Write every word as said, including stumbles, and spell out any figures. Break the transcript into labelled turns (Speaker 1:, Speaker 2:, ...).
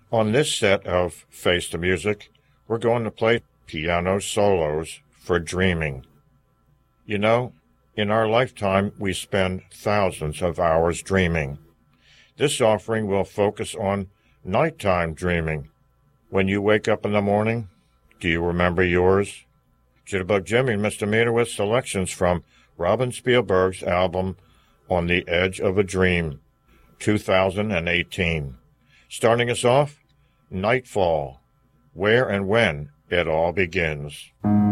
Speaker 1: On this set of Face the Music, we're going to play piano solos for dreaming. You know, in our lifetime, we spend thousands of hours dreaming. This offering will focus on nighttime dreaming. When you wake up in the morning, do you remember yours? Jitterbug Jimmy and Mister Meter with selections from Robin Spielberg's album On the Edge of a Dream, two thousand eighteen. Starting us off, Nightfall, Where and When It All Begins.